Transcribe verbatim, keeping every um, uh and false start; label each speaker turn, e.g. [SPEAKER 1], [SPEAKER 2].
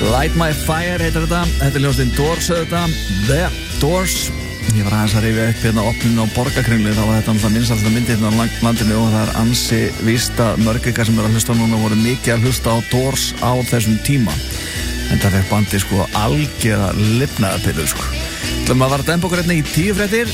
[SPEAKER 1] Light My Fire heitir þetta. Þetta er ljóðstinn Doors auðvitað. The Doors. Ég var aðeins að rifja upp hérna opnun á Borgarkringlu. Þá var þetta náttúrulega vinsælasta myndin hérna á landinu og það er ansi víst að mörg ykkar sem eru að hlusta núna voru mikið að hlusta á Doors á þessum tíma. En það fekk bandið sko algjörða lifnaðarpillu sko. Þannig að maður var að dempa okkur hérna í tíu fréttir.